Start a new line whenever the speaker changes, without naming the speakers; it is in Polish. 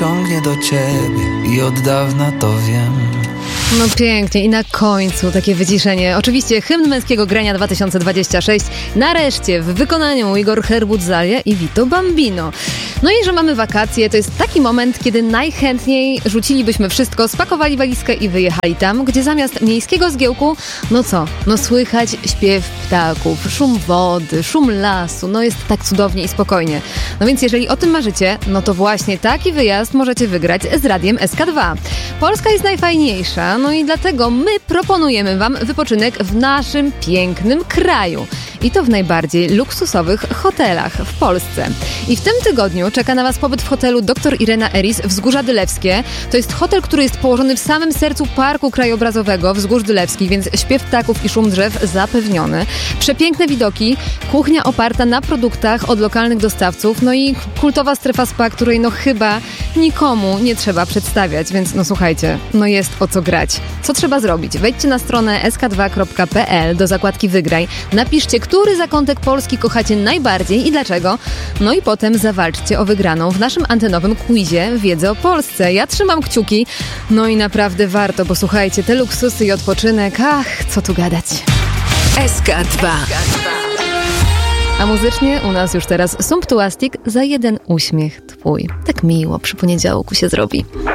ciągnie do ciebie i od dawna to wiem.
No pięknie i na końcu takie wyciszenie. Oczywiście hymn męskiego grania 2026 nareszcie w wykonaniu Igor Herbutzalia i Vito Bambino. No i że mamy wakacje, to jest taki moment, kiedy najchętniej rzucilibyśmy wszystko, spakowali walizkę i wyjechali tam, gdzie zamiast miejskiego zgiełku, no co? No słychać śpiew ptaków, szum wody, szum lasu, no jest tak cudownie i spokojnie. No więc jeżeli o tym marzycie, no to właśnie taki wyjazd możecie wygrać z Radiem SK2. Polska jest najfajniejsza, no i dlatego my proponujemy wam wypoczynek w naszym pięknym kraju. I to w najbardziej luksusowych hotelach w Polsce. I w tym tygodniu czeka na was pobyt w hotelu Dr. Irena Eris Wzgórza Dylewskie. To jest hotel, który jest położony w samym sercu Parku Krajobrazowego Wzgórz Dylewskich, więc śpiew ptaków i szum drzew zapewniony. Przepiękne widoki, kuchnia oparta na produktach od lokalnych dostawców, no i kultowa strefa spa, której no chyba nikomu nie trzeba przedstawiać, więc no słuchajcie, no jest o co grać. Co trzeba zrobić? Wejdźcie na stronę sk2.pl do zakładki Wygraj, napiszcie, który zakątek Polski kochacie najbardziej i dlaczego, no i potem zawalczcie o wygraną w naszym antenowym quizie Wiedzy o Polsce. Ja trzymam kciuki, no i naprawdę warto, bo słuchajcie, te luksusy i odpoczynek, ach, co tu gadać.
SK2.
A muzycznie u nas już teraz Sumptuastic za jeden uśmiech twój. Tak miło przy poniedziałku się zrobi.